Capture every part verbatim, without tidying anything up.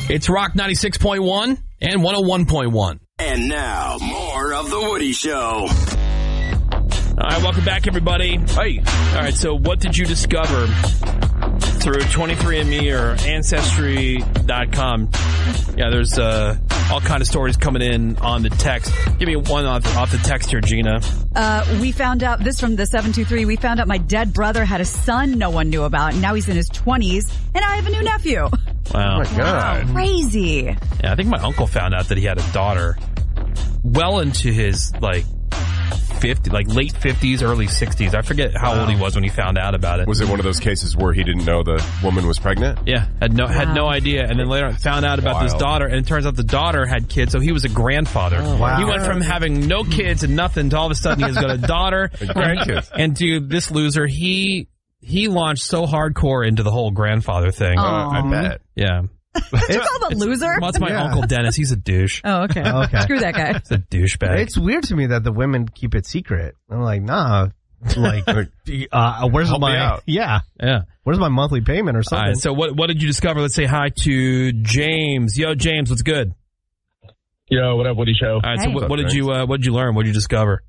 It's Rock ninety-six point one and one oh one point one. And now, more of The Woody Show. All right, welcome back, everybody. Hey. All right, so what did you discover through twenty-three and me or Ancestry dot com? Yeah, there's uh, all kind of stories coming in on the text. Give me one off, off the text here, Gina. Uh, we found out, this from the seven two three, we found out my dead brother had a son no one knew about, and now he's in his twenties, and I have a new nephew. Wow. Oh, my God. Wow, crazy. Yeah, I think my uncle found out that he had a daughter well into his, like, fifty, like late fifties, early sixties. I forget how wow. old he was when he found out about it. Was it one of those cases where he didn't know the woman was pregnant? Yeah, had no wow. had no idea, and then later on found out about Wild. this daughter, and it turns out the daughter had kids, so he was a grandfather. Oh, wow. He went from having no kids and nothing to all of a sudden he's got a daughter and grandkids. And dude, this loser, he he launched so hardcore into the whole grandfather thing. Uh, I bet. Yeah. It's called a loser? Well, it's my Yeah. Uncle Dennis. He's a douche. Oh, okay. Okay. Screw that guy. He's a douchebag. It's weird to me that the women keep it secret. I'm like, nah. Like, uh, where's Help me my, out. yeah. Yeah. Where's my monthly payment or something? All right, so what what did you discover? Let's say hi to James. Yo, James, what's good? Yo, what up, Woody Show? All right, so Hey. what, what did you uh, what did you learn? What did you discover?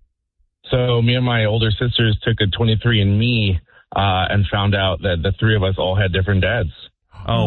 So me and my older sisters took a twenty-three and me uh, and found out that the three of us all had different dads. Oh,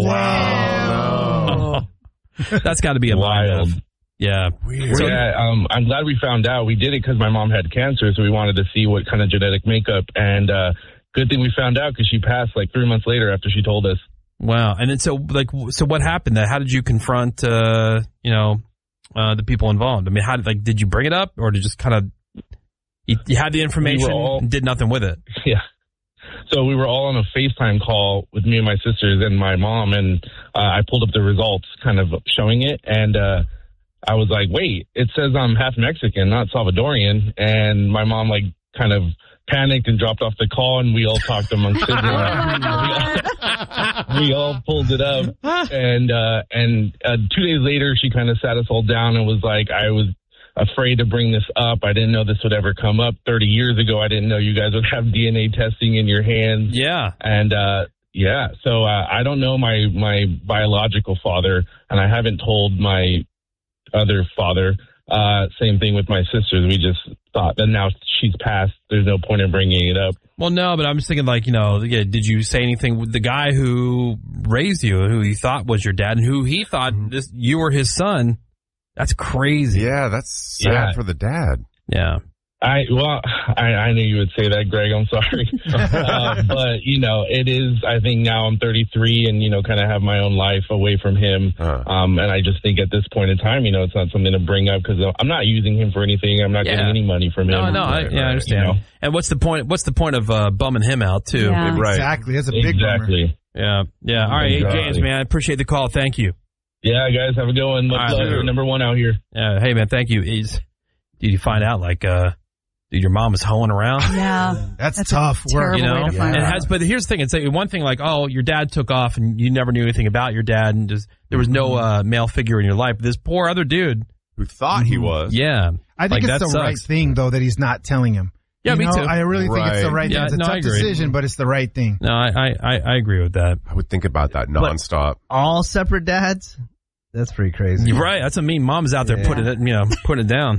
wow. No. That's got to be a Wild. mind. Yeah. So, yeah, um, I'm glad we found out. We did it because my mom had cancer, so we wanted to see what kind of genetic makeup. And uh, good thing we found out because she passed like three months later after she told us. Wow. And then so like so what happened? How did you confront uh, you know uh, the people involved? I mean, how did like did you bring it up or did you just kind of you, you had the information We were all- and did nothing with it? Yeah. So we were all on a FaceTime call with me and my sisters and my mom, and uh, I pulled up the results kind of showing it, and uh, I was like, wait, it says I'm half Mexican, not Salvadorian, and my mom, like, kind of panicked and dropped off the call, and we all talked amongst us. we, all, we all pulled it up, and, uh, and uh, two days later, she kind of sat us all down and was like, I was afraid to bring this up. I didn't know this would ever come up. thirty years ago, I didn't know you guys would have D N A testing in your hands. Yeah. And, uh, yeah, so uh, I don't know my, my biological father, and I haven't told my other father. Uh, same thing with my sisters. We just thought that now she's passed. There's no point in bringing it up. Well, no, but I'm just thinking like, you know, yeah, did you say anything with the guy who raised you, who you thought was your dad, and who he thought this, you were his son? That's crazy. Yeah, that's sad Yeah. for the dad. Yeah. I well, I, I knew you would say that, Greg. I'm sorry, uh, but you know, it is. I think now I'm thirty-three, and you know, kind of have my own life away from him. Uh. Um, and I just think at this point in time, you know, it's not something to bring up because I'm not using him for anything. I'm not Yeah. getting any money from him. No, no, I, Right, yeah, I right, understand. you know? And what's the point? What's the point of uh, bumming him out too? Yeah. Right. Exactly. That's a big Exactly. Yeah, yeah. All right, hey, Exactly. James, man, I appreciate the call. Thank you. Yeah, guys, have a good one. Much All right, love. dude. You're number one out here. Yeah, hey, man, thank you. Is, did you find out like, uh, dude, your mom was hoeing around? Yeah. bummer. That's, That's tough a work. terrible You know, way to find and it out. has, but here's the thing: it's like one thing, like, oh, your dad took off, and you never knew anything about your dad, and just there was no uh, male figure in your life. This poor other dude, Who thought he was. yeah, I think like, it's that the right sucks. thing, though, that he's not telling him. Yeah, You me know, too. I really think it's the Right. right Yeah, thing. It's a no, I tough agree. decision, but it's the right thing. No, I, I, I, I agree with that. I would think about that nonstop. All separate dads? That's pretty crazy. You're right. That's what I mean. Mom's out there Yeah. putting it, you know, putting it down.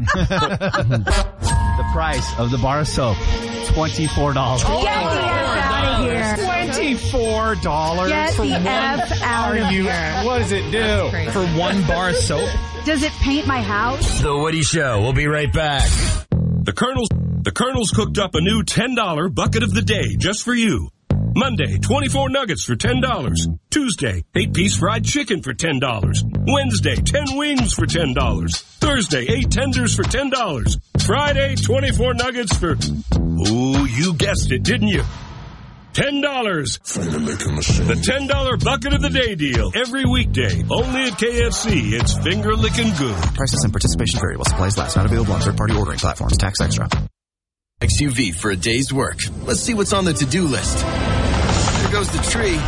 The price of the bar of soap, twenty-four dollars. Get the F out of here. twenty-four dollars Get for the one? F out Are of you? here. What does it do? For one bar of soap? Does it paint my house? The Woody Show. We'll be right back. The Colonel's, the Colonel's cooked up a new ten dollar bucket of the day just for you. Monday, twenty-four nuggets for ten dollars. Tuesday, eight-piece fried chicken for ten dollars. Wednesday, ten wings for ten dollars. Thursday, eight tenders for ten dollars. Friday, twenty-four nuggets for... Ooh, you guessed it, didn't you? ten dollars. The ten dollar bucket of the day deal. Every weekday. Only at K F C. It's finger licking good. Prices and participation vary while supplies last. Not available on third-party ordering platforms. Tax extra. X U V for a day's work. Let's see what's on the to-do list. There goes the tree.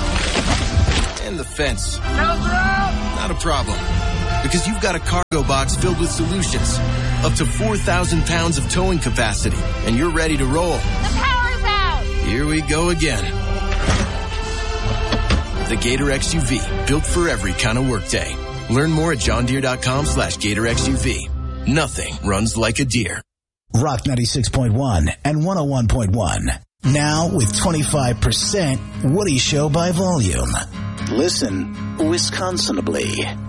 And the fence. Not a problem. Because you've got a cargo box filled with solutions. Up to four thousand pounds of towing capacity. And you're ready to roll. The power's out! Here we go again. The Gator X U V, built for every kind of workday. Learn more at johndeere.com slash Gator X U V. Nothing runs like a deer. Rock ninety-six point one and one oh one point one. Now with twenty-five percent Woody Show by volume. Listen Wisconsinably.